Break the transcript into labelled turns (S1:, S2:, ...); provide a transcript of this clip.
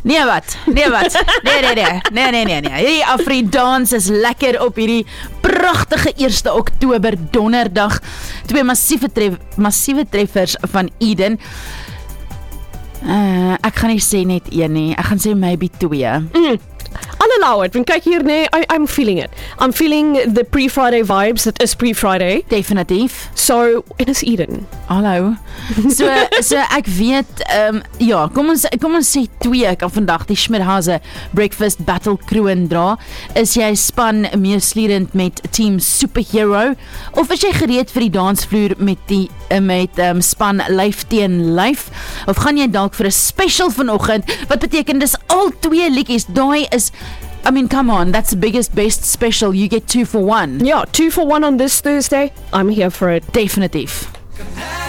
S1: Nee wat. Nee. Hierdie Afridans is lekker op hierdie pragtige 1 Oktober donderdag. 2 massiewe treffers van Eden. Ek gaan nie sê net 1 nie. Ek gaan sê maybe 2.
S2: I'll allow it. Want kyk hier, nee, I'm feeling it. I'm feeling the pre-Friday vibes. It is pre-Friday.
S1: Definitief.
S2: So, it is Eden.
S1: Hallo. So ek weet, ja, kom ons sê 2, ek kan vandag die Schmidhase Breakfast Battle kroon dra. Is jy span meeslierend met Team Superhero? Of is jy gereed vir die dansvloer met span lyf teen lyf? Of gaan jy dalk vir 'n special vanoggend? Wat beteken dis al 2 liedjies? Daai is, I mean, come on, that's the biggest, best special. You get 2 for 1.
S2: Yeah, 2 for 1 on this Thursday. I'm here for it.
S1: Definitief.